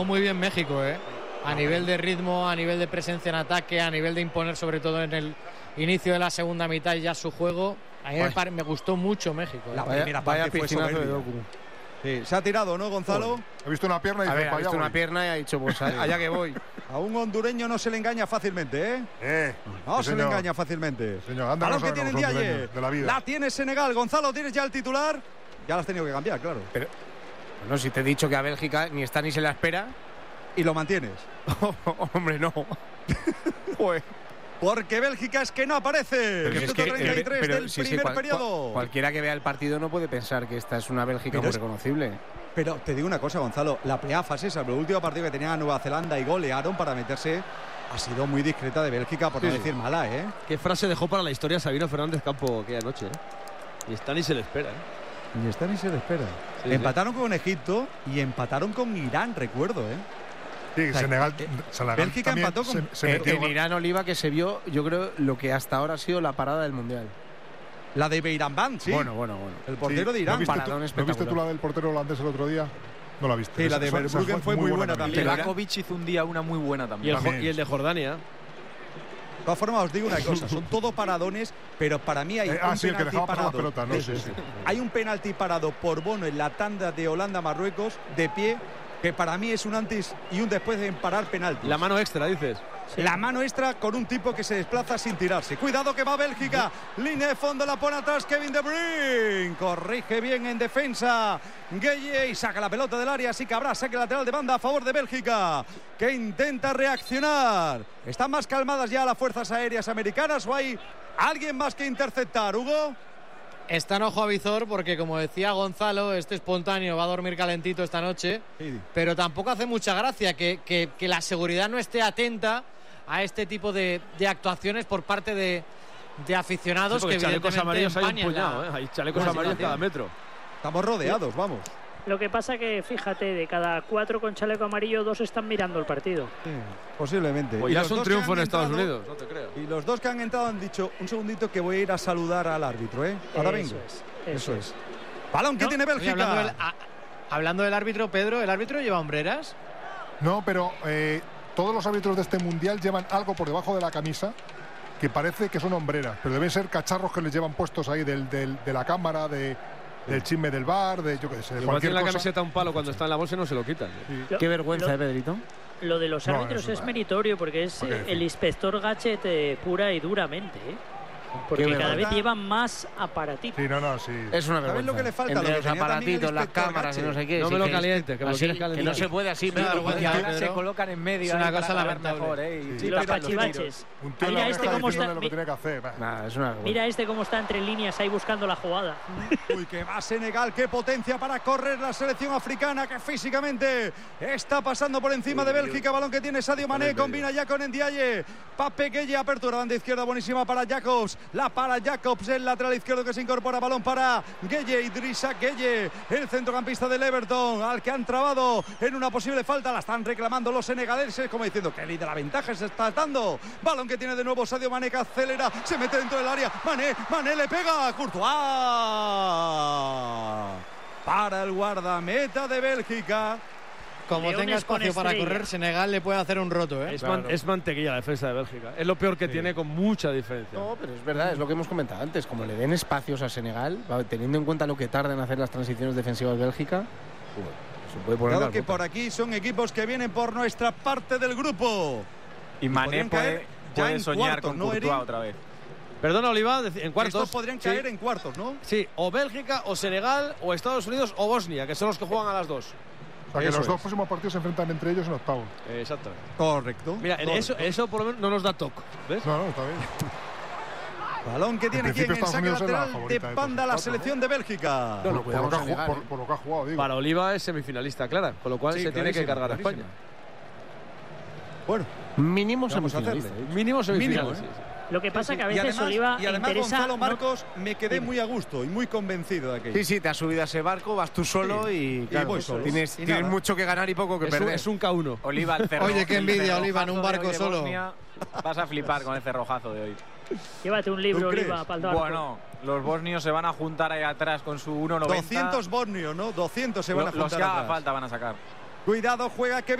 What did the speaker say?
jugó muy bien México, a nivel de ritmo, a nivel de presencia en ataque, a nivel de imponer sobre todo en el inicio de la segunda mitad ya su juego. A mí me gustó mucho México. La primera parte fue soberbia. Sí, se ha tirado, ¿no, Gonzalo? He visto una pierna y ha visto una pierna y ha dicho, pues allá que voy. A un hondureño no se le engaña fácilmente, no se le engaña fácilmente. Señor, balón que tiene Ndiaye. La tiene Senegal. Gonzalo, ¿tienes ya el titular? Ya lo has tenido que cambiar, claro. Pero, bueno, si te he dicho que a Bélgica ni está ni se la espera. ¿Y lo mantienes? Hombre, no. Pues... Porque Bélgica es que no aparece. Pero minuto 33 del primer periodo. Cualquiera que vea el partido no puede pensar que esta es una Bélgica muy reconocible. Pero te digo una cosa, Gonzalo. La primera fase, el último partido que tenía Nueva Zelanda y golearon para meterse, ha sido muy discreta de Bélgica, por no decir mala, ¿Qué frase dejó para la historia Sabino Fernández Campo aquella noche? Ni está ni se le espera, Ni está ni se le espera. Empataron con Egipto y empataron con Irán, recuerdo, Sí, Senegal, Bélgica empató con en Irán, Oliva, que se vio, yo creo, lo que hasta ahora ha sido la parada del Mundial. La de Beiranvand, sí. Bueno. El portero de Irán. ¿No viste tú la del portero holandés el otro día? No la viste. Sí, la de Verbruggen fue muy buena también. Pelakovic hizo un día una muy buena también. Y el de Jordania. De todas formas, os digo una cosa, son todo paradones, pero para mí hay un penalti parado. Pelota, ¿no? Sí. Hay un penalti parado por Bono en la tanda de Holanda-Marruecos, de pie, que para mí es un antes y un después de parar penaltis. La mano extra, dices. Sí. La mano extra con un tipo que se desplaza sin tirarse. Cuidado que va Bélgica. Línea de fondo, la pone atrás Kevin De Bruyne. Corrige bien en defensa Gueye y saca la pelota del área. Así que habrá saque lateral de banda a favor de Bélgica, que intenta reaccionar. ¿Están más calmadas ya las fuerzas aéreas americanas o hay alguien más que interceptar, Hugo? Está en ojo a visor porque, como decía Gonzalo, este espontáneo va a dormir calentito esta noche, pero tampoco hace mucha gracia que la seguridad no esté atenta a este tipo de actuaciones por parte de aficionados, que chalecos amarillos hay un empañan puñado, hay chalecos amarillos cada metro. Estamos rodeados, vamos. Lo que pasa que, fíjate, de cada 4 con chaleco amarillo, 2 están mirando el partido. Sí, posiblemente. Pues ya es un triunfo en Estados Unidos, no te creo. Y los dos que han entrado han dicho, un segundito que voy a ir a saludar al árbitro, Ahora vengo. Eso es. Balón que tiene Bélgica. Hablando del árbitro, Pedro, ¿el árbitro lleva hombreras? No, pero todos los árbitros de este mundial llevan algo por debajo de la camisa que parece que son hombreras, pero deben ser cacharros que les llevan puestos ahí de la cámara, del chisme del bar, de yo qué sé, de cualquier cosa. La cosa. camiseta un palo cuando está en la bolsa y no se lo quitan. Sí. Qué vergüenza, Pedrito. Lo de los árbitros es meritorio porque es el inspector Gadget pura y duramente, porque cada vez llevan más aparatitos. Sí, sí. Es una vergüenza. ¿Sabes lo que le falta? Entre los aparatitos, las cámaras y no sé qué. No me lo calientes, que me lo quieres calentar. Que no se puede así. Ahora se colocan en medio. Es una cosa lamentable. Mejor, y los cachivaches. Mira este cómo está. Lo que tiene que hacer. Mira este cómo está entre líneas ahí buscando la jugada. Uy, que va Senegal, qué potencia para correr la selección africana, que físicamente está pasando por encima de Bélgica. Balón que tiene Sadio Mané, combina ya con Ndiaye. Pape Gueye, apertura banda izquierda buenísima para Jacobs. La para Jacobs, el lateral izquierdo que se incorpora. Balón para Gueye, Idrissa Gueye, el centrocampista del Everton, al que han trabado en una posible falta. La están reclamando los senegaleses, como diciendo que líder la ventaja se está dando. Balón que tiene de nuevo Sadio Mané, que acelera, se mete dentro del área. Mané le pega. Courtois para el guardameta de Bélgica. Como tenga espacio para correr, Senegal le puede hacer un roto, Es mantequilla la defensa de Bélgica. Es lo peor que tiene, con mucha diferencia. No, pero es verdad, es lo que hemos comentado antes. Como le den espacios a Senegal, teniendo en cuenta lo que tarda en hacer las transiciones defensivas Bélgica, se puede poner. Claro que por aquí son equipos que vienen por nuestra parte del grupo. Y Mané puede soñar con Courtois otra vez. Perdona, Oliva, en cuartos. Estos podrían caer en cuartos, ¿no? Sí, o Bélgica, o Senegal, o Estados Unidos, o Bosnia, que son los que juegan a las dos. O sea, que los dos próximos partidos se enfrentan entre ellos en octavos. Exacto. Correcto. Mira, eso por lo menos no nos da toque. ¿Ves? No, está bien. Balón que tiene quien en saque lateral de banda la selección de Bélgica. Por lo que ha jugado, digo. Para Oliva es semifinalista clara, con lo cual se tiene que cargar a España. Bueno, mínimo semifinalista. Mínimo semifinalista. Lo que pasa que a veces Oliva y además interesa, Gonzalo Marcos, me quedé muy a gusto y muy convencido de aquello. Sí, te has subido a ese barco, vas tú solo y voy solo. Tienes mucho que ganar y poco que perder. Es un K1. Oliva, el cerro. Oye, qué envidia, Oliva, en un barco solo. Bosnia, vas a flipar con el cerrojazo de hoy. Llévate un libro, Oliva, para el barco. Bueno, los bosnios se van a juntar ahí atrás con su 1.90. 200 bosnios, ¿no? 200 se van a juntar los que haga atrás. falta van a sacar. Cuidado, juega Kevin